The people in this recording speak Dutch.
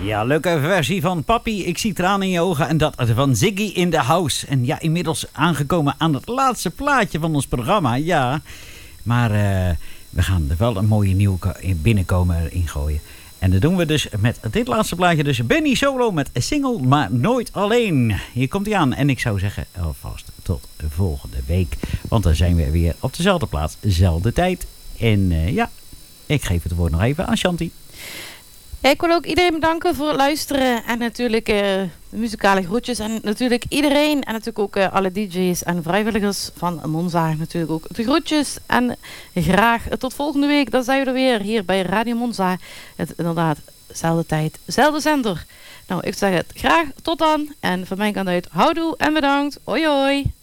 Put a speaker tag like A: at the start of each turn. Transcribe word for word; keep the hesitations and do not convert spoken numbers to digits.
A: Ja, leuke versie van Papi, ik zie tranen in je ogen. En dat van Ziggy in the House. En ja, inmiddels aangekomen aan het laatste plaatje van ons programma. Ja, maar uh, we gaan er wel een mooie nieuwe binnenkomen ingooien. En dat doen we dus met dit laatste plaatje. Dus Benny Solo met Single, maar nooit alleen. Hier komt hij aan. En ik zou zeggen, alvast tot de volgende week. Want dan zijn we weer op dezelfde plaats, dezelfde tijd. En uh, ja, ik geef het woord nog even aan Shanti.
B: Ja, ik wil ook iedereen bedanken voor het luisteren. En natuurlijk uh, de muzikale groetjes. En natuurlijk iedereen. En natuurlijk ook uh, alle D J's en vrijwilligers van Monza. Natuurlijk ook de groetjes. En graag uh, tot volgende week. Dan zijn we er weer hier bij Radio Monza. Het inderdaad, dezelfde tijd, dezelfde zender. Nou, ik zeg het graag tot dan. En van mijn kant uit, houdoe en bedankt. Hoi hoi.